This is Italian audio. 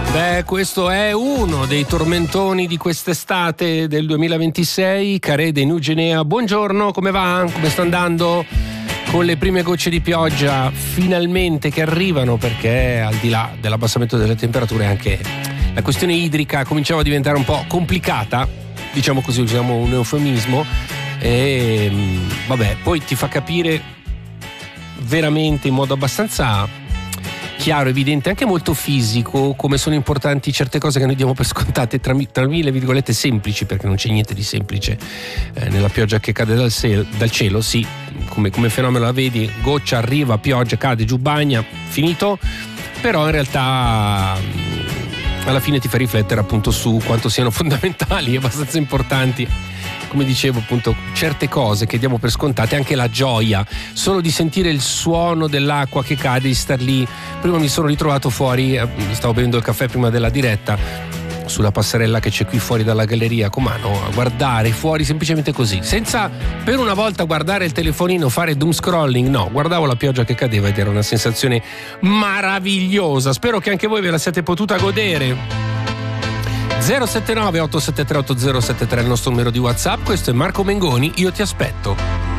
Beh, questo è uno dei tormentoni di quest'estate del 2026. Carè de Nugenea, buongiorno, come va? Come sta andando? Con le prime gocce di pioggia finalmente che arrivano, perché al di là dell'abbassamento delle temperature anche la questione idrica cominciava a diventare un po' complicata, diciamo così, usiamo un eufemismo, e vabbè, poi ti fa capire veramente in modo abbastanza chiaro, evidente, anche molto fisico, come sono importanti certe cose che noi diamo per scontate, tra mille virgolette semplici, perché non c'è niente di semplice nella pioggia che cade dal cielo. Sì, come fenomeno la vedi, goccia arriva, pioggia cade giù, bagna, finito, però in realtà alla fine ti fa riflettere appunto su quanto siano fondamentali e abbastanza importanti, come dicevo, appunto, certe cose che diamo per scontate, anche la gioia solo di sentire il suono dell'acqua che cade, di star lì. Prima mi sono ritrovato fuori, stavo bevendo il caffè prima della diretta, sulla passerella che c'è qui fuori dalla galleria, con mano a guardare fuori semplicemente così, senza per una volta guardare il telefonino, fare doom scrolling, no, guardavo la pioggia che cadeva ed era una sensazione meravigliosa. Spero che anche voi ve la siate potuta godere. 079 873 8073 è il nostro numero di WhatsApp. Questo è Marco Mengoni, io ti aspetto.